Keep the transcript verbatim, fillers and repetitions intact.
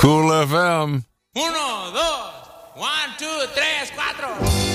Cool F M. Uno, dos, one, two, tres, cuatro.